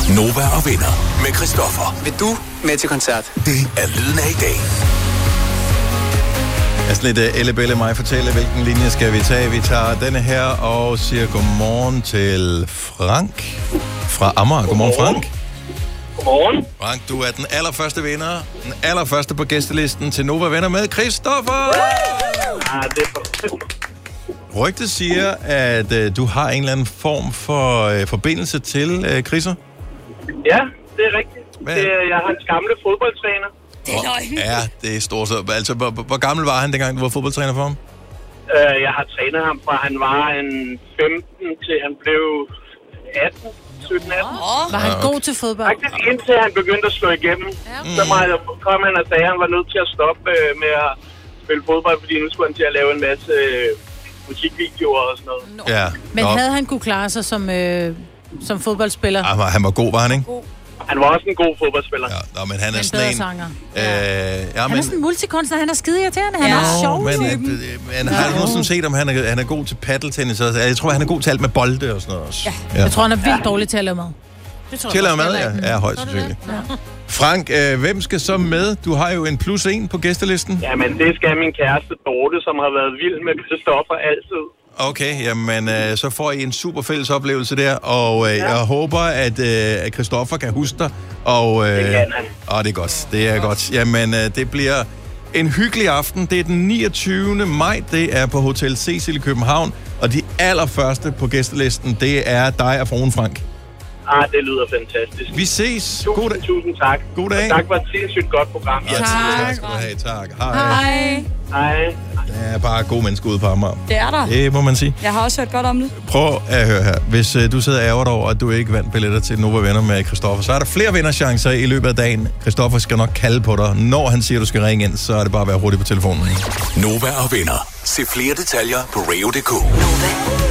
Nova og Venner med Christoffer. Vil du med til koncert? Det er lyden af i dag. Jeg er sådan lidt elle-belle mig fortælle, hvilken linje skal vi tage. Vi tager denne her og siger godmorgen til Frank fra Amager. Godmorgen, Frank. Godmorgen. Frank, du er den allerførste vinder. Den allerførste på gæstelisten til Nova Venner med Christoffer. Ja, det er for... Rygtet siger, at du har en eller anden form for forbindelse til Chrisser. Ja, det er rigtigt. Jeg har hans gamle fodboldtræner. Det er løgn. Ja, det er stort. Altså, hvor gammel var han, dengang du var fodboldtræner for ham? Jeg har trænet ham fra han var en 15 til han blev 18, 17-18. Var han god til fodbold? Faktisk indtil han begyndte at slå igennem. Så kom han og sagde, at han var nødt til at stoppe med at spille fodbold, fordi nu skulle han til at lave en masse musikvideoer og sådan noget. Ja. Men havde han kunne klare sig som fodboldspiller? Han var god, var han ikke? Han var også en god fodboldspiller. Ja, men han er En sådan bedre en... sanger. Han er sådan en multikunstner, han er skide irriterende, han er sjov. Men har du nogensinde set, om han er god til paddeltennis? Jeg tror, han er god til alt med bolde og sådan noget også. Ja. Jeg tror, han er vildt dårlig til at lave mad. Til at lave mad, ja. Ja, højst sandsynligt. Ja. Frank, hvem skal så med? Du har jo en +1 på gæstelisten. Jamen, det skal min kæreste Dorte, som har været vild med Christoffer altid. Okay, jamen, så får I en super fælles oplevelse der, og jeg håber, at Christoffer kan huske dig. Og, det kan han. Det er godt, det er godt. Jamen, det bliver en hyggelig aften. Det er den 29. maj, det er på Hotel Cecil i København, og de allerførste på gæstelisten, det er dig og fruen Frank. Det lyder fantastisk. Vi ses. Tusind tak. God dag. Og tak for et sindssygt godt program. Ja, tak skal du have. Tak. Hej. Hej. Der er bare gode mennesker ude på Amager. Det er der. Det må man sige. Jeg har også hørt godt om det. Prøv at høre her. Hvis du sidder ærget over, at du ikke vandt billetter til Nova Venner med Christoffer, så er der flere vinderchancer i løbet af dagen. Christoffer skal nok kalde på dig. Når han siger, at du skal ringe ind, så er det bare at være hurtig på telefonen. Nova og Venner. Se flere detaljer på radio.dk.